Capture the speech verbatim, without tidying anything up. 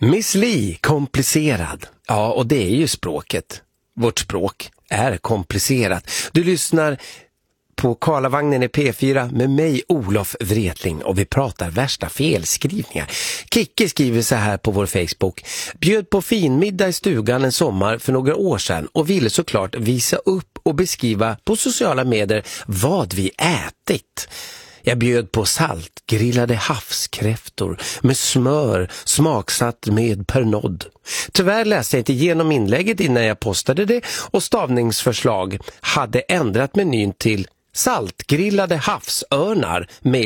Miss Li, komplicerad. Ja, och det är ju språket. Vårt språk är komplicerat. Du lyssnar på Karlavagnen i P fyra med mig, Olof Wretling, och vi pratar värsta felskrivningar. Kicke skriver så här på vår Facebook: bjöd på finmiddag i stugan en sommar för några år sedan och ville såklart visa upp och beskriva på sociala medier vad vi ätit. Jag bjöd på saltgrillade havskräftor med smör smaksatt med pernod. Tyvärr läste jag inte igenom inlägget innan jag postade det, och stavningsförslag hade ändrat menyn till saltgrillade havsörnar med